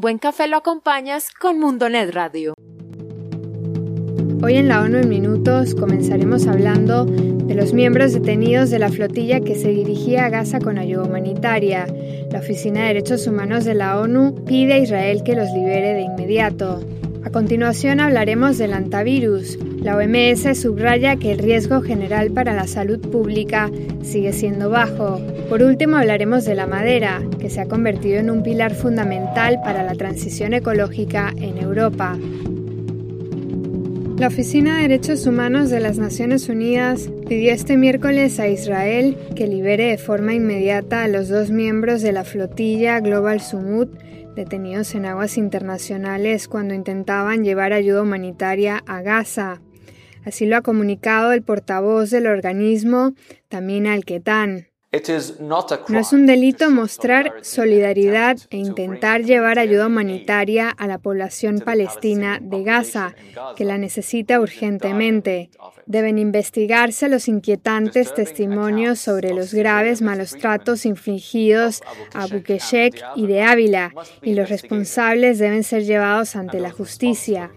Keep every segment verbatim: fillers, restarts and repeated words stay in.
buen café lo acompañas con Mundonet Radio. Hoy en la ONU en Minutos comenzaremos hablando de los miembros detenidos de la flotilla que se dirigía a Gaza con ayuda humanitaria. La Oficina de Derechos Humanos de la ONU pide a Israel que los libere de inmediato. A continuación hablaremos del antivirus. La O M S subraya que el riesgo general para la salud pública sigue siendo bajo. Por último hablaremos de la madera, que se ha convertido en un pilar fundamental para la transición ecológica en Europa. La Oficina de Derechos Humanos de las Naciones Unidas pidió este miércoles a Israel que libere de forma inmediata a los dos miembros de la flotilla Global Summut detenidos en aguas internacionales cuando intentaban llevar ayuda humanitaria a Gaza. Así lo ha comunicado el portavoz del organismo, Tamim Al-Ketan. No es un delito mostrar solidaridad e intentar llevar ayuda humanitaria a la población palestina de Gaza, que la necesita urgentemente. Deben investigarse los inquietantes testimonios sobre los graves malos tratos infligidos a Abu Keshek y de Ávila, y los responsables deben ser llevados ante la justicia.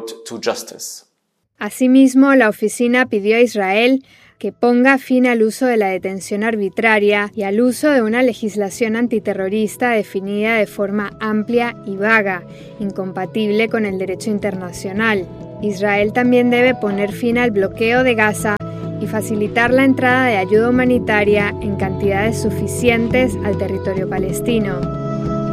Asimismo, la oficina pidió a Israel que ponga fin al uso de la detención arbitraria y al uso de una legislación antiterrorista definida de forma amplia y vaga, incompatible con el derecho internacional. Israel también debe poner fin al bloqueo de Gaza y facilitar la entrada de ayuda humanitaria en cantidades suficientes al territorio palestino.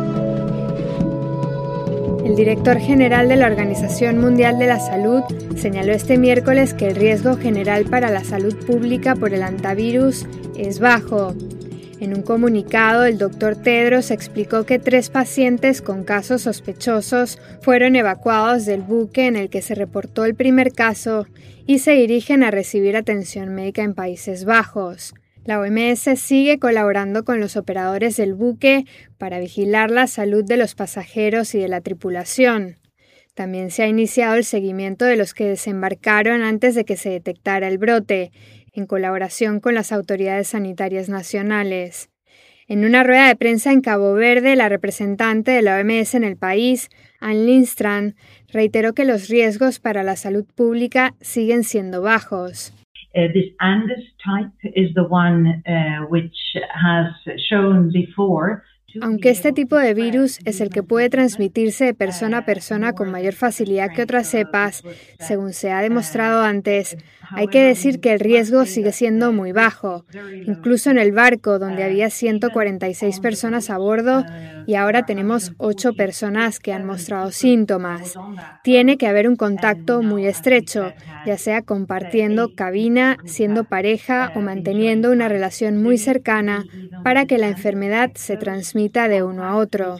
El director general de la Organización Mundial de la Salud señaló este miércoles que el riesgo general para la salud pública por el antivirus es bajo. En un comunicado, el doctor Tedros explicó que tres pacientes con casos sospechosos fueron evacuados del buque en el que se reportó el primer caso y se dirigen a recibir atención médica en Países Bajos. La O M S sigue colaborando con los operadores del buque para vigilar la salud de los pasajeros y de la tripulación. También se ha iniciado el seguimiento de los que desembarcaron antes de que se detectara el brote, en colaboración con las autoridades sanitarias nacionales. En una rueda de prensa en Cabo Verde, la representante de la O M S en el país, Ann Lindstrand, reiteró que los riesgos para la salud pública siguen siendo bajos. Uh, this Andes type is the one uh, which has shown before. Aunque este tipo de virus es el que puede transmitirse de persona a persona con mayor facilidad que otras cepas, según se ha demostrado antes, hay que decir que el riesgo sigue siendo muy bajo. Incluso en el barco, donde había ciento cuarenta y seis personas a bordo y ahora tenemos ocho personas que han mostrado síntomas. Tiene que haber un contacto muy estrecho, ya sea compartiendo cabina, siendo pareja o manteniendo una relación muy cercana para que la enfermedad se transmita de uno a otro.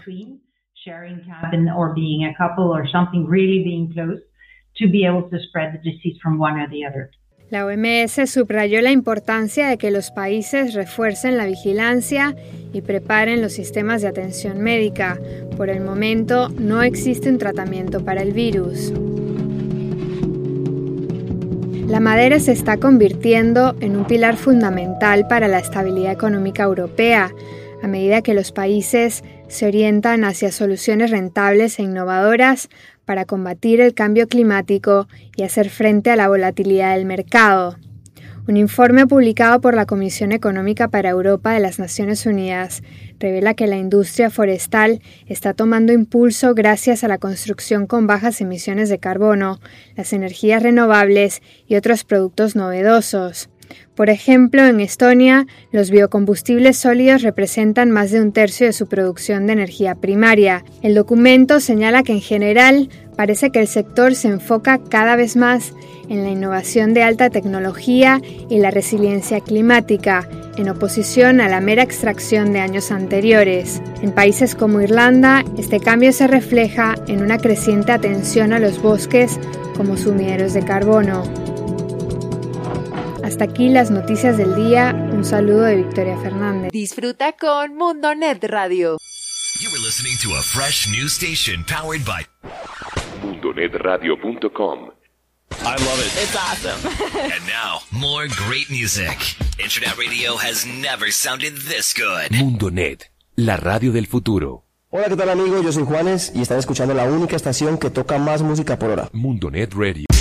La O M S subrayó la importancia de que los países refuercen la vigilancia y preparen los sistemas de atención médica. Por el momento, no existe un tratamiento para el virus. La madera se está convirtiendo en un pilar fundamental para la estabilidad económica europea, a medida que los países se orientan hacia soluciones rentables e innovadoras para combatir el cambio climático y hacer frente a la volatilidad del mercado. Un informe publicado por la Comisión Económica para Europa de las Naciones Unidas revela que la industria forestal está tomando impulso gracias a la construcción con bajas emisiones de carbono, las energías renovables y otros productos novedosos. Por ejemplo, en Estonia, los biocombustibles sólidos representan más de un tercio de su producción de energía primaria. El documento señala que en general parece que el sector se enfoca cada vez más en la innovación de alta tecnología y la resiliencia climática, en oposición a la mera extracción de años anteriores. En países como Irlanda, este cambio se refleja en una creciente atención a los bosques como sumideros de carbono. Hasta aquí las noticias del día. Un saludo de Victoria Fernández. Disfruta con Mundonet Radio. You were listening to a fresh new station powered by mundonet radio punto com. I love it. It's awesome. And now, more great music. Internet radio has never sounded this good. Mundonet, la radio del futuro. Hola, ¿qué tal amigos? Yo soy Juanes y están escuchando la única estación que toca más música por hora. Mundonet Radio.